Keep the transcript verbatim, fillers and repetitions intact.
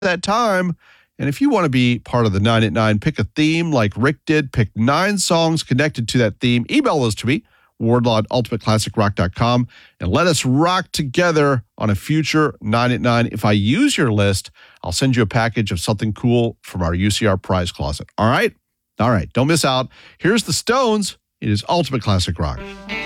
that time. And if you want to be part of the nine at nine, pick a theme like Rick did. Pick nine songs connected to that theme. Email those to me, wardlaw at ultimate classic rock dot com, and let us rock together on a future nine at nine. If I use your list, I'll send you a package of something cool from our U C R prize closet. All right? All right. Don't miss out. Here's the Stones. It is Ultimate Classic Rock.